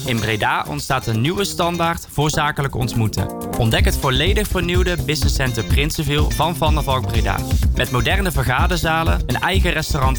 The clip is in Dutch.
In Breda ontstaat een nieuwe standaard voor zakelijk ontmoeten. Ontdek het volledig vernieuwde Business Center Prinsenville van Van der Valk Breda. Met moderne vergaderzalen, een eigen restaurant